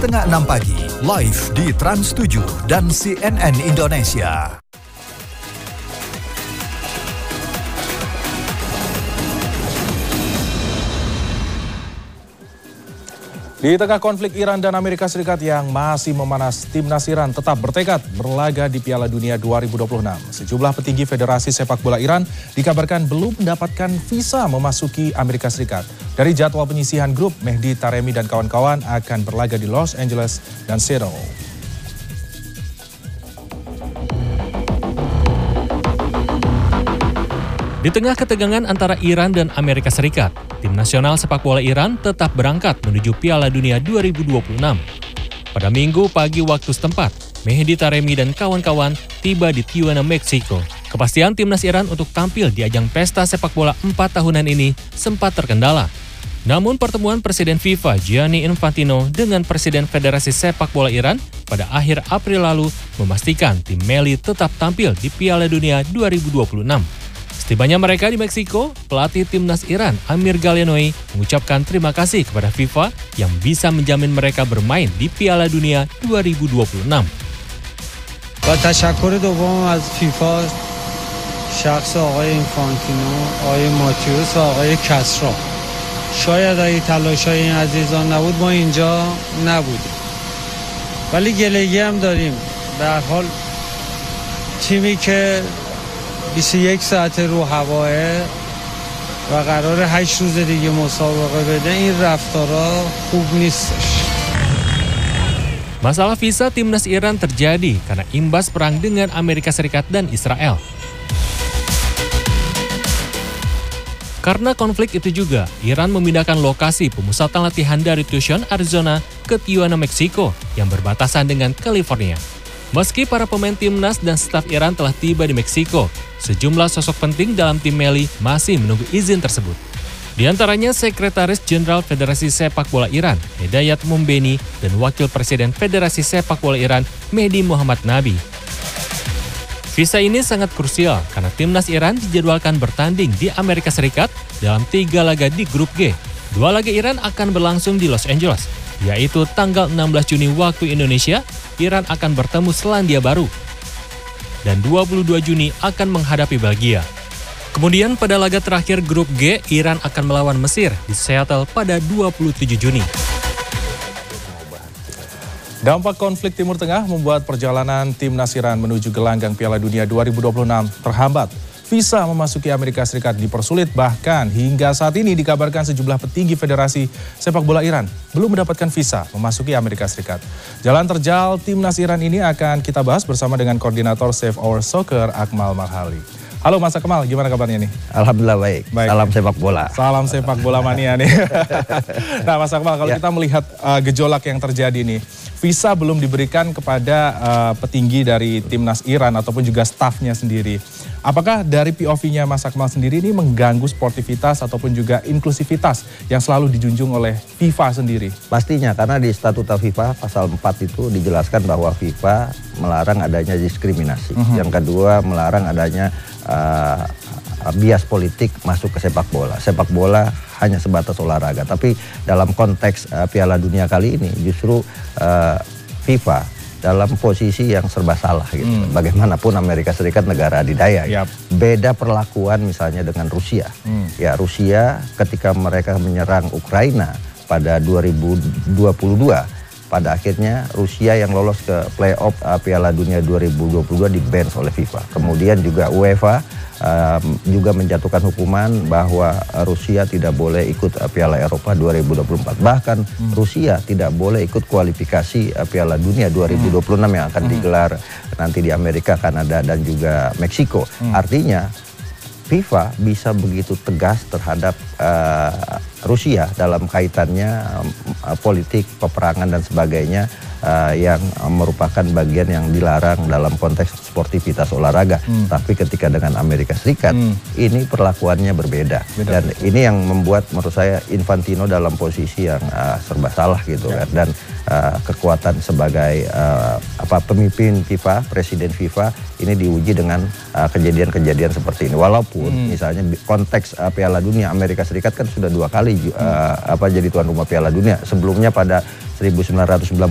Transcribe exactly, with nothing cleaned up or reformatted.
setengah enam pagi, live di Trans tujuh dan C N N Indonesia. Di tengah konflik Iran dan Amerika Serikat yang masih memanas, timnas Iran tetap bertekad berlaga di Piala Dunia dua ribu dua puluh enam. Sejumlah petinggi Federasi Sepak Bola Iran dikabarkan belum mendapatkan visa memasuki Amerika Serikat. Dari jadwal penyisihan grup, Mehdi Taremi dan kawan-kawan akan berlaga di Los Angeles dan Seattle. Di tengah ketegangan antara Iran dan Amerika Serikat, tim nasional sepak bola Iran tetap berangkat menuju Piala Dunia dua ribu dua puluh enam. Pada Minggu pagi waktu setempat, Mehdi Taremi dan kawan-kawan tiba di Tijuana, Meksiko. Kepastian timnas Iran untuk tampil di ajang pesta sepak bola empat tahunan ini sempat terkendala. Namun pertemuan Presiden FIFA Gianni Infantino dengan Presiden Federasi Sepak Bola Iran pada akhir April lalu memastikan tim Meli tetap tampil di Piala Dunia dua ribu dua puluh enam. Setibanya mereka di Meksiko, pelatih timnas Iran Amir Galenoy mengucapkan terima kasih kepada FIFA yang bisa menjamin mereka bermain di Piala Dunia dua ribu dua puluh enam. با تشکر دوم از فیفا شخص آقای اینفانتینو، آقای ماتیوس و آقای کسرا. شاید اگه تلاش‌های این عزیزان نبود ما اینجا نبودیم. ولی گلگی هم داریم. به هر حال تیمی که بیست و یک ساعت رو هواه و قرار هشت روز دیگه مسابقه بده این رفتارا خوب نیستش. Masalah visa timnas Iran terjadi karena imbas perang dengan Amerika Serikat dan Israel. Karena konflik itu juga, Iran memindahkan lokasi pemusatan latihan dari Tucson, Arizona ke Tijuana, Meksiko yang berbatasan dengan California. Meski para pemain timnas dan staf Iran telah tiba di Meksiko, sejumlah sosok penting dalam tim Meli masih menunggu izin tersebut. Di antaranya Sekretaris Jenderal Federasi Sepak Bola Iran, Hedayat Mombeni, dan Wakil Presiden Federasi Sepak Bola Iran, Mehdi Mohammad Nabi. Visa ini sangat krusial karena timnas Iran dijadwalkan bertanding di Amerika Serikat dalam tiga laga di grup G. Dua laga Iran akan berlangsung di Los Angeles, yaitu tanggal enam belas Juni waktu Indonesia, Iran akan bertemu Selandia Baru. Dan dua puluh dua Juni akan menghadapi Belgia. Kemudian pada laga terakhir grup G, Iran akan melawan Mesir di Seattle pada dua puluh tujuh Juni. Dampak konflik Timur Tengah membuat perjalanan timnas Iran menuju gelanggang Piala Dunia dua ribu dua puluh enam terhambat. Visa memasuki Amerika Serikat dipersulit, bahkan hingga saat ini dikabarkan sejumlah petinggi Federasi Sepak Bola Iran belum mendapatkan visa memasuki Amerika Serikat. Jalan terjal timnas Iran ini akan kita bahas bersama dengan Koordinator Save Our Soccer Akmal Marhali. Halo Mas Akmal, gimana kabarnya nih? Alhamdulillah baik. baik. Salam sepak bola. Salam sepak bola mania nih. Nah Mas Akmal, kalau ya. kita melihat uh, gejolak yang terjadi nih, visa belum diberikan kepada uh, petinggi dari timnas Iran ataupun juga stafnya sendiri. Apakah dari P O V-nya Mas Akmal sendiri ini mengganggu sportivitas ataupun juga inklusivitas yang selalu dijunjung oleh FIFA sendiri? Pastinya, karena di Statuta FIFA pasal empat itu dijelaskan bahwa FIFA melarang adanya diskriminasi. Uh-huh. Yang kedua, melarang adanya uh, bias politik masuk ke sepak bola. Sepak bola hanya sebatas olahraga, tapi dalam konteks uh, Piala Dunia kali ini justru uh, FIFA dalam posisi yang serba salah gitu. Hmm. Bagaimanapun Amerika Serikat negara adidaya. Yep. Beda perlakuan misalnya dengan Rusia. Hmm. Ya Rusia ketika mereka menyerang Ukraina pada dua ribu dua puluh dua, pada akhirnya Rusia yang lolos ke playoff uh, Piala Dunia dua ribu dua puluh dua di-ban oleh FIFA. Kemudian juga UEFA Um, juga menjatuhkan hukuman bahwa Rusia tidak boleh ikut uh, Piala Eropa dua ribu dua puluh empat. Bahkan hmm. Rusia tidak boleh ikut kualifikasi uh, Piala Dunia dua ribu dua puluh enam yang akan hmm. digelar nanti di Amerika, Kanada, dan juga Meksiko. Hmm. Artinya FIFA bisa begitu tegas terhadap uh, Rusia dalam kaitannya uh, politik, peperangan, dan sebagainya. Uh, yang uh, merupakan bagian yang dilarang dalam konteks sportivitas olahraga. Hmm. Tapi ketika dengan Amerika Serikat, hmm. ini perlakuannya berbeda. Beda. Dan ini yang membuat menurut saya Infantino dalam posisi yang uh, serba salah gitu ya. kan. Dan uh, kekuatan sebagai uh, apa pemimpin FIFA, presiden FIFA, ini diuji dengan uh, kejadian-kejadian seperti ini. Walaupun hmm. misalnya konteks uh, Piala Dunia, Amerika Serikat kan sudah dua kali uh, hmm. apa jadi tuan rumah Piala Dunia. Sebelumnya pada seribu sembilan ratus sembilan puluh